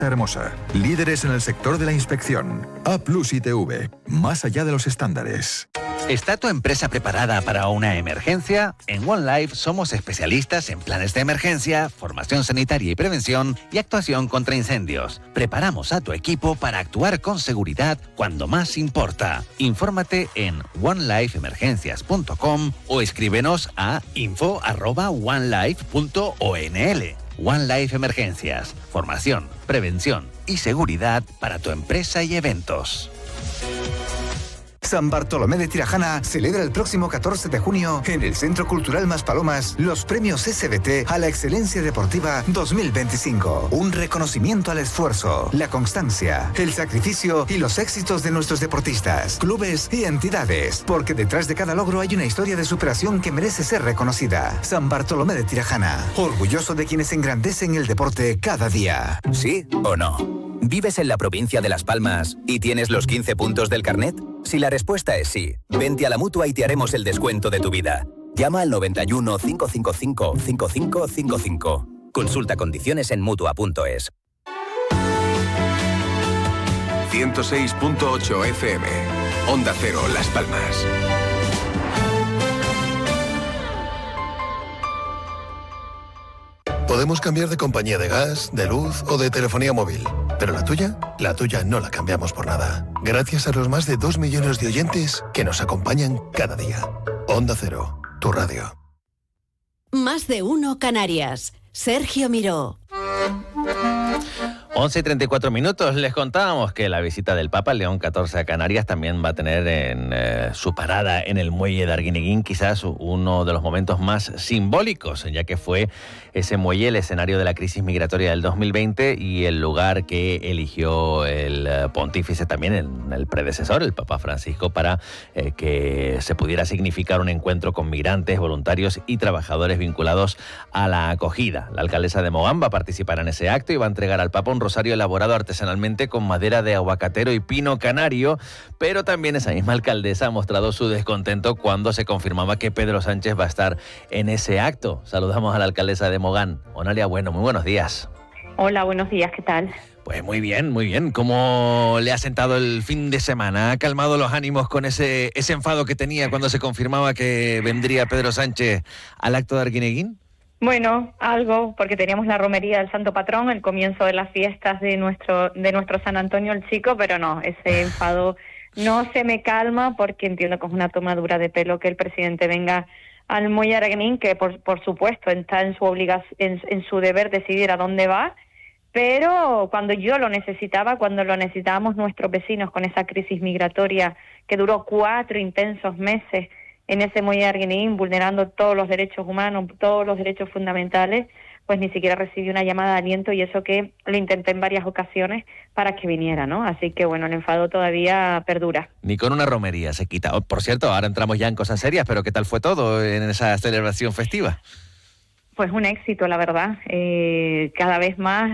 Hermosa, líderes en el sector de la inspección. A+ ITV, más allá de los estándares. ¿Está tu empresa preparada para una emergencia? En One Life somos especialistas en planes de emergencia, formación sanitaria y prevención y actuación contra incendios. Preparamos a tu equipo para actuar con seguridad cuando más importa. Infórmate en onelifeemergencias.com o escríbenos a info@onelife.onl. One Life Emergencias, formación, prevención y seguridad para tu empresa y eventos. San Bartolomé de Tirajana celebra el próximo 14 de junio en el Centro Cultural Maspalomas los premios SBT a la Excelencia Deportiva 2025. Un reconocimiento al esfuerzo, la constancia, el sacrificio y los éxitos de nuestros deportistas, clubes y entidades. Porque detrás de cada logro hay una historia de superación que merece ser reconocida. San Bartolomé de Tirajana, orgulloso de quienes engrandecen el deporte cada día. ¿Sí o no? ¿Vives en la provincia de Las Palmas y tienes los 15 puntos del carnet? Si la respuesta es sí, vente a la Mutua y te haremos el descuento de tu vida. Llama al 91 555 5555. Consulta condiciones en Mutua.es. 106.8 FM. Onda Cero, Las Palmas. Podemos cambiar de compañía de gas, de luz o de telefonía móvil. Pero la tuya no la cambiamos por nada. Gracias a los más de 2 millones de oyentes que nos acompañan cada día. Onda Cero, tu radio. Más de uno Canarias. Sergio Miró. 11:34. Les contábamos que la visita del Papa León XIV a Canarias también va a tener en su parada en el muelle de Arguineguín quizás uno de los momentos más simbólicos, ya que fue ese muelle el escenario de la crisis migratoria del 2020 y el lugar que eligió el pontífice también, el predecesor, el Papa Francisco, para que se pudiera significar un encuentro con migrantes, voluntarios y trabajadores vinculados a la acogida. La alcaldesa de Mogán va a participar en ese acto y va a entregar al Papa un rosario elaborado artesanalmente con madera de aguacatero y pino canario, pero también esa misma alcaldesa ha mostrado su descontento cuando se confirmaba que Pedro Sánchez va a estar en ese acto. Saludamos a la alcaldesa de Mogán, Onalia Bueno, muy buenos días. Hola, buenos días, ¿qué tal? Pues muy bien, muy bien. ¿Cómo le ha sentado el fin de semana? ¿Ha calmado los ánimos con ese enfado que tenía cuando se confirmaba que vendría Pedro Sánchez al acto de Arguineguín? Bueno, algo, porque teníamos la romería del Santo Patrón, el comienzo de las fiestas de nuestro San Antonio el Chico, pero no, ese enfado no se me calma porque entiendo que es una tomadura de pelo que el presidente venga al muelle Arguineguín, que por supuesto está en su en su deber decidir a dónde va, pero cuando yo lo necesitaba, cuando lo necesitábamos nuestros vecinos con esa crisis migratoria que duró 4 intensos meses, en ese muelle de Arguineguín, vulnerando todos los derechos humanos, todos los derechos fundamentales, pues ni siquiera recibí una llamada de aliento, y eso que lo intenté en varias ocasiones para que viniera, ¿no? Así que bueno, el enfado todavía perdura. Ni con una romería se quita. Por cierto, ahora entramos ya en cosas serias, pero ¿qué tal fue todo en esa celebración festiva? Pues un éxito, la verdad. Cada vez más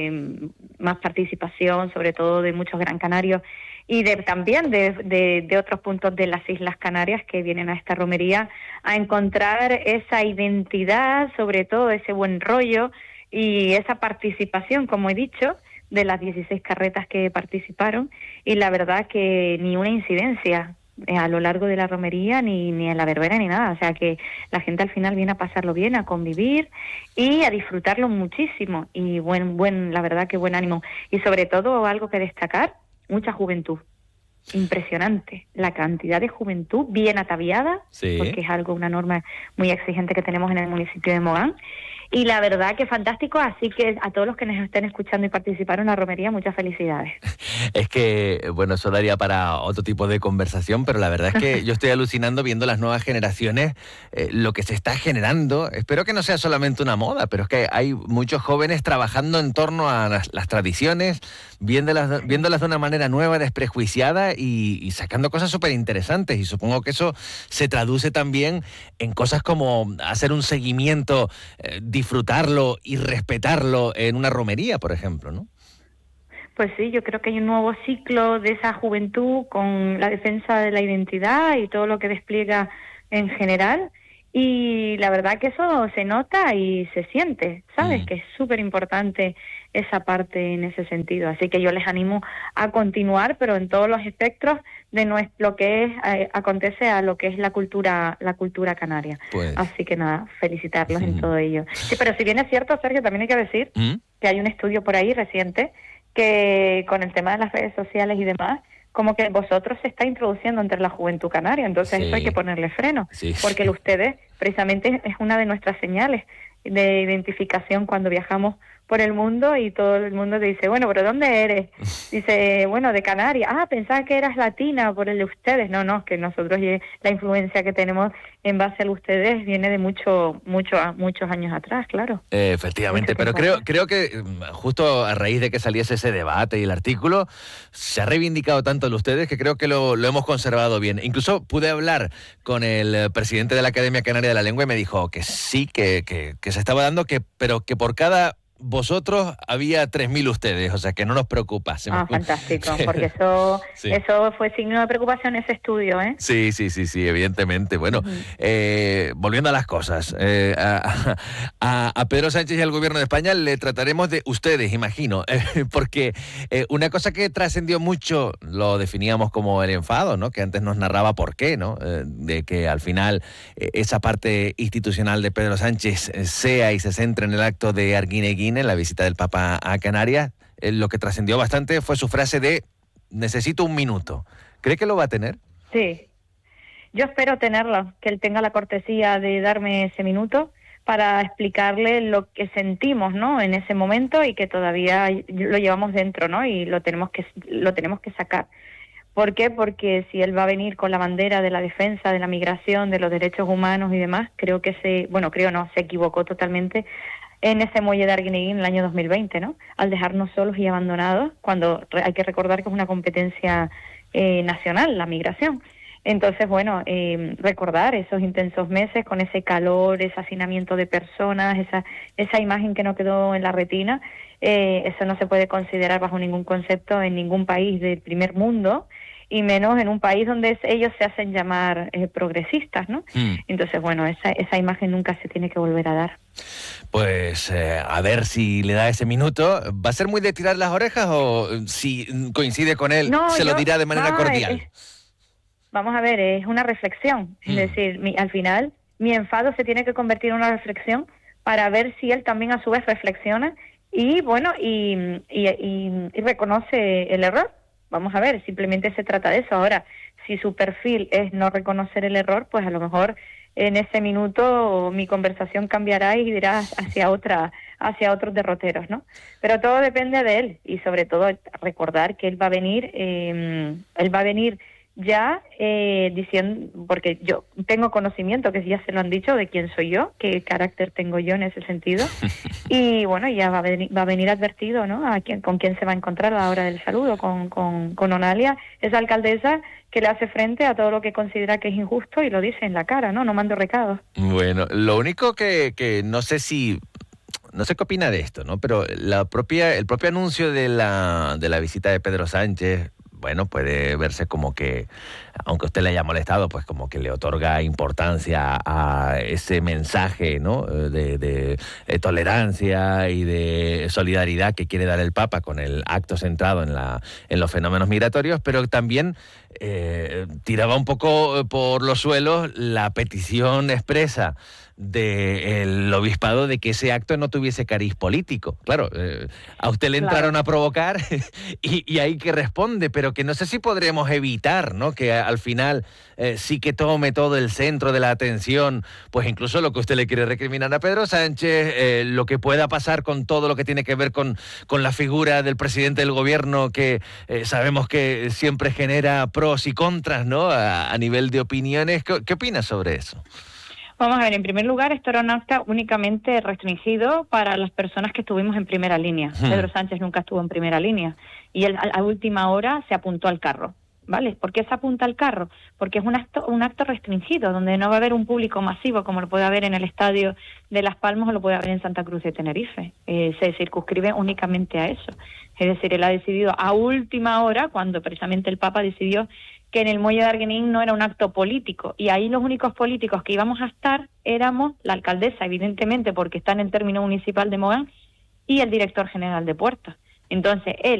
participación, sobre todo de muchos gran canarios y también de otros puntos de las Islas Canarias que vienen a esta romería a encontrar esa identidad, sobre todo ese buen rollo y esa participación, como he dicho, de las 16 carretas que participaron, y la verdad que ni una incidencia a lo largo de la romería, ni en la verbena, ni nada. O sea que la gente al final viene a pasarlo bien, a convivir y a disfrutarlo muchísimo, y la verdad que buen ánimo, y sobre todo algo que destacar, mucha juventud. Impresionante la cantidad de juventud bien ataviada, sí, porque es una norma muy exigente que tenemos en el municipio de Mogán, y la verdad que fantástico. Así que a todos los que nos estén escuchando y participaron en la romería, muchas felicidades. Es que, bueno, eso daría para otro tipo de conversación, pero la verdad es que yo estoy alucinando viendo las nuevas generaciones, lo que se está generando. Espero que no sea solamente una moda, pero es que hay muchos jóvenes trabajando en torno a las tradiciones, viéndolas de una manera nueva, desprejuiciada, y sacando cosas súper interesantes. Y supongo que eso se traduce también en cosas como hacer un seguimiento, disfrutarlo y respetarlo en una romería, por ejemplo, ¿no? Pues sí, yo creo que hay un nuevo ciclo de esa juventud con la defensa de la identidad y todo lo que despliega en general, Y la verdad que eso se nota y se siente, ¿sabes? Que es súper importante esa parte en ese sentido. Así que yo les animo a continuar, pero en todos los espectros de lo que es acontece a lo que es la cultura canaria. Pues. Así que nada, felicitarlos en todo ello. Sí, pero si bien es cierto, Sergio, también hay que decir que hay un estudio por ahí reciente que con el tema de las redes sociales y demás, como que vosotros se está introduciendo entre la juventud canaria, entonces eso hay que ponerle freno, porque el ustedes precisamente es una de nuestras señales de identificación cuando viajamos por el mundo y todo el mundo te dice, bueno, ¿pero dónde eres? Dice, bueno, de Canarias. Ah, pensaba que eras latina por el de ustedes. No, que nosotros la influencia que tenemos en base al ustedes viene de muchos años atrás, claro. Efectivamente, pero creo que justo a raíz de que saliese ese debate y el artículo, se ha reivindicado tanto el ustedes que creo que lo hemos conservado bien. Incluso pude hablar con el presidente de la Academia Canaria de la Lengua y me dijo que sí, que se estaba dando, pero que por cada vosotros había 3.000 ustedes, o sea que no nos preocupa. Fantástico, porque eso fue signo de preocupación ese estudio, ¿eh? Sí, evidentemente. Bueno, volviendo a las cosas, a Pedro Sánchez y al Gobierno de España le trataremos de ustedes, imagino, porque una cosa que trascendió mucho, lo definíamos como el enfado, ¿no? Que antes nos narraba por qué, ¿no? De que al final esa parte institucional de Pedro Sánchez sea y se centre en el acto de Arguineguín, en la visita del Papa a Canarias. Lo que trascendió bastante fue su frase de necesito un minuto. ¿Cree que lo va a tener? Sí, yo espero tenerlo, que él tenga la cortesía de darme ese minuto para explicarle lo que sentimos, ¿no? En ese momento y que todavía lo llevamos dentro, ¿no? Y lo tenemos que sacar. ¿Por qué? Porque si él va a venir con la bandera de la defensa, de la migración, de los derechos humanos y demás, se equivocó totalmente en ese muelle de Arguineguín en el año 2020, ¿no? Al dejarnos solos y abandonados, cuando hay que recordar que es una competencia nacional, la migración. Entonces, recordar esos intensos meses con ese calor, ese hacinamiento de personas, esa imagen que no quedó en la retina, eso no se puede considerar bajo ningún concepto en ningún país del primer mundo, y menos en un país donde ellos se hacen llamar progresistas, ¿no? Entonces, esa imagen nunca se tiene que volver a dar. Pues a ver si le da ese minuto. ¿Va a ser muy de tirar las orejas o si coincide con él, lo dirá de manera cordial? Vamos a ver, es una reflexión. Es decir, al final, mi enfado se tiene que convertir en una reflexión para ver si él también a su vez reflexiona y reconoce el error. Vamos a ver, simplemente se trata de eso. Ahora, si su perfil es no reconocer el error, pues a lo mejor en ese minuto mi conversación cambiará y dirá hacia otros derroteros, ¿no? Pero todo depende de él y sobre todo recordar que él va a venir ya diciendo, porque yo tengo conocimiento, que ya se lo han dicho, de quién soy yo, qué carácter tengo yo en ese sentido, y ya va a venir advertido, ¿no? Con quién se va a encontrar a la hora del saludo, con Onalia, esa alcaldesa que le hace frente a todo lo que considera que es injusto y lo dice en la cara, ¿no? No mando recados. Bueno, lo único que no sé qué opina de esto, ¿no? Pero el propio anuncio de la visita de Pedro Sánchez, puede verse como que, aunque a usted le haya molestado, pues como que le otorga importancia a ese mensaje, ¿no? de tolerancia y de solidaridad que quiere dar el Papa con el acto centrado en los fenómenos migratorios, pero también tiraba un poco por los suelos la petición expresa del obispado de que ese acto no tuviese cariz político. Claro, a usted le entraron a provocar y ahí que responde, pero que no sé si podremos evitar, ¿no? Que al final sí que tome todo el centro de la atención, pues incluso lo que usted le quiere recriminar a Pedro Sánchez, lo que pueda pasar con todo lo que tiene que ver con la figura del presidente del gobierno, que sabemos que siempre genera pros y contras, ¿no? A nivel de opiniones. ¿Qué opinas sobre eso? Vamos a ver, en primer lugar, esto era un acta únicamente restringido para las personas que estuvimos en primera línea. Pedro Sánchez nunca estuvo en primera línea y él a última hora se apuntó al carro, ¿vale? ¿Por qué se apunta al carro? Porque es un acto restringido, donde no va a haber un público masivo como lo puede haber en el estadio de Las Palmas o lo puede haber en Santa Cruz de Tenerife. Se circunscribe únicamente a eso. Es decir, él ha decidido a última hora, cuando precisamente el Papa decidió que en el muelle de Arguineguín no era un acto político, y ahí los únicos políticos que íbamos a estar éramos la alcaldesa, evidentemente, porque está en el término municipal de Mogán, y el director general de puertos. Entonces, él